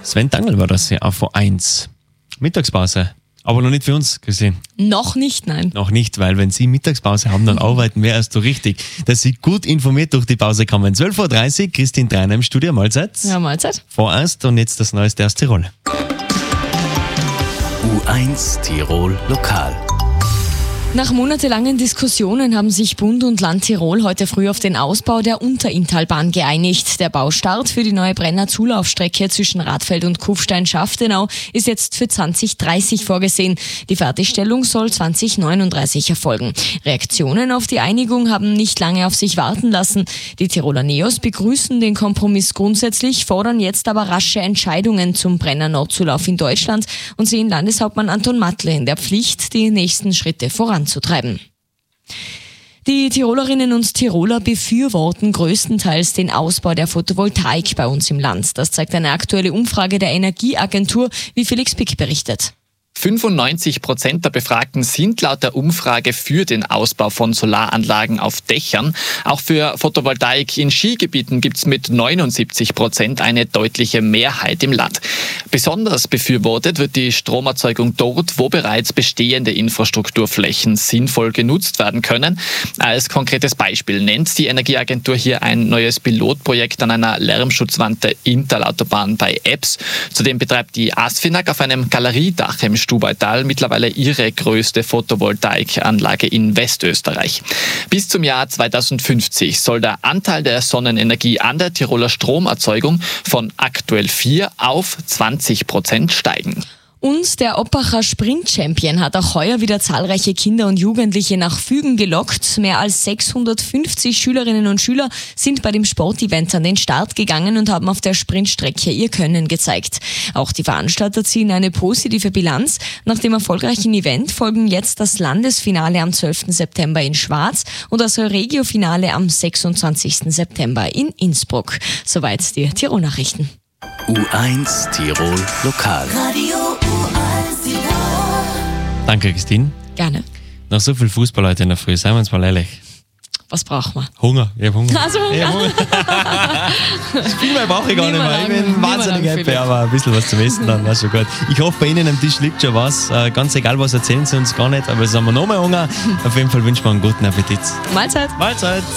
Sven Dangl war das ja auf V1. Mittagspause. Aber noch nicht für uns, Christine. Noch nicht, nein. Noch nicht, weil wenn Sie Mittagspause haben, dann arbeiten wir erst so richtig, dass Sie gut informiert durch die Pause kommen. 12.30 Uhr, Christine Dreiner im Studio, Mahlzeit. Ja, Mahlzeit. Vorerst und jetzt das Neueste aus Tirol. U1 Tirol Lokal. Nach monatelangen Diskussionen haben sich Bund und Land Tirol heute früh auf den Ausbau der Unterinntalbahn geeinigt. Der Baustart für die neue Brenner Zulaufstrecke zwischen Radfeld und Kufstein-Schaftenau ist jetzt für 2030 vorgesehen. Die Fertigstellung soll 2039 erfolgen. Reaktionen auf die Einigung haben nicht lange auf sich warten lassen. Die Tiroler Neos begrüßen den Kompromiss grundsätzlich, fordern jetzt aber rasche Entscheidungen zum Brenner Nordzulauf in Deutschland und sehen Landeshauptmann Anton Mattler in der Pflicht, die nächsten Schritte voranzutreiben. Die Tirolerinnen und Tiroler befürworten größtenteils den Ausbau der Photovoltaik bei uns im Land. Das zeigt eine aktuelle Umfrage der Energieagentur, wie Felix Pick berichtet. 95% der Befragten sind laut der Umfrage für den Ausbau von Solaranlagen auf Dächern. Auch für Photovoltaik in Skigebieten gibt es mit 79% eine deutliche Mehrheit im Land. Besonders befürwortet wird die Stromerzeugung dort, wo bereits bestehende Infrastrukturflächen sinnvoll genutzt werden können. Als konkretes Beispiel nennt die Energieagentur hier ein neues Pilotprojekt an einer Lärmschutzwand der Interlautobahn bei Ebbs. Zudem betreibt die ASFINAG auf einem Galeriedach im Stubaital mittlerweile ihre größte Photovoltaikanlage in Westösterreich. Bis zum Jahr 2050 soll der Anteil der Sonnenenergie an der Tiroler Stromerzeugung von aktuell 4 auf 20% steigen. Und der Oppacher Sprint-Champion hat auch heuer wieder zahlreiche Kinder und Jugendliche nach Fügen gelockt. Mehr als 650 Schülerinnen und Schüler sind bei dem Sportevent an den Start gegangen und haben auf der Sprintstrecke ihr Können gezeigt. Auch die Veranstalter ziehen eine positive Bilanz. Nach dem erfolgreichen Event folgen jetzt das Landesfinale am 12. September in Schwaz und das Regio-Finale am 26. September in Innsbruck. Soweit die Tirol-Nachrichten. U1 Tirol Lokal. Radio U1 Tirol. Danke, Christine. Gerne. Nach so viel Fußball heute in der Früh, seien wir uns mal ehrlich. Was braucht man? Hunger, ich hab Hunger. Also Hunger. Ich hab Hunger. Viel mehr brauche ich gar nicht mehr. Ich bin Niemand wahnsinnig lang, happy, aber ein bisschen was zum Essen dann, war schon gut. Ich hoffe, bei Ihnen am Tisch liegt schon was. Ganz egal, was erzählen Sie uns gar nicht, aber jetzt haben wir noch mehr Hunger. Auf jeden Fall wünschen wir einen guten Appetit. Mahlzeit. Mahlzeit.